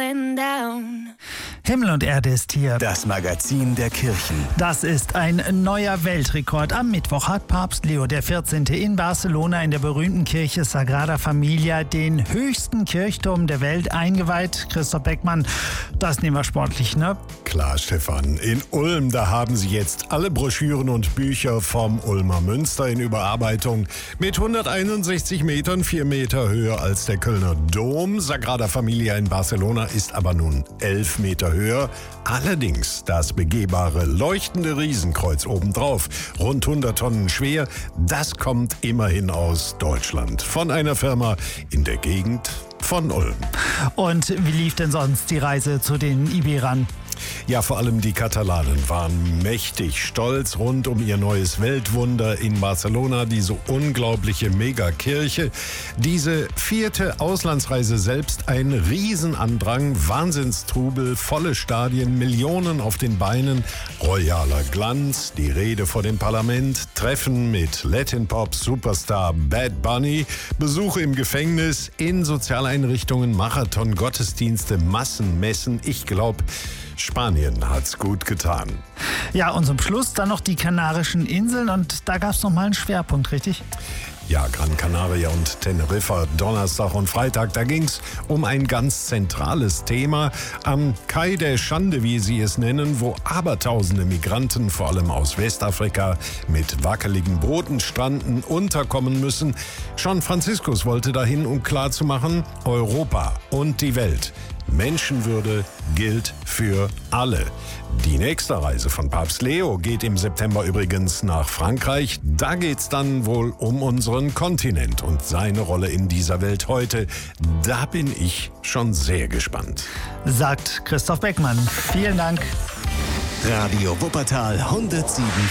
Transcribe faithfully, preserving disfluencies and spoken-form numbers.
and down. Himmel und Erde ist hier. Das Magazin der Kirchen. Das ist ein neuer Weltrekord. Am Mittwoch hat Papst Leo der vierzehnte. in Barcelona in der berühmten Kirche Sagrada Familia den höchsten Kirchturm der Welt eingeweiht. Christoph Beckmann, das nehmen wir sportlich, ne? Klar, Stefan. In Ulm, da haben sie jetzt alle Broschüren und Bücher vom Ulmer Münster in Überarbeitung. Mit hunderteinundsechzig Metern, vier Meter höher als der Kölner Dom. Sagrada Familia in Barcelona ist aber nun elf Meter höher. Allerdings das begehbare, leuchtende Riesenkreuz obendrauf, rund hundert Tonnen schwer, das kommt immerhin aus Deutschland. Von einer Firma in der Gegend von Ulm. Und wie lief denn sonst die Reise zu den Iberern? Ja, vor allem die Katalanen waren mächtig stolz rund um ihr neues Weltwunder in Barcelona, diese unglaubliche Megakirche. Diese vierte Auslandsreise selbst ein Riesenandrang, Wahnsinnstrubel, volle Stadien, Millionen auf den Beinen, royaler Glanz, die Rede vor dem Parlament, Treffen mit Latin-Pop-Superstar Bad Bunny, Besuche im Gefängnis, in Sozialeinrichtungen, Marathon, Gottesdienste, Massenmessen. Ich glaube, Spanien hat's gut getan. Ja, und zum Schluss dann noch die Kanarischen Inseln und da gab es nochmal einen Schwerpunkt, richtig? Ja, Gran Canaria und Teneriffa, Donnerstag und Freitag, da ging's um ein ganz zentrales Thema. Am Kai der Schande, wie sie es nennen, wo abertausende Migranten, vor allem aus Westafrika, mit wackeligen Booten stranden, unterkommen müssen. Schon Franziskus wollte dahin, um klarzumachen, Europa und die Welt. Menschenwürde gilt für alle. Die nächste Reise von Papst Leo geht im September übrigens nach Frankreich. Da geht's dann wohl um unseren Kontinent und seine Rolle in dieser Welt heute. Da bin ich schon sehr gespannt. Sagt Christoph Beckmann. Vielen Dank. Radio Wuppertal hundertsieben.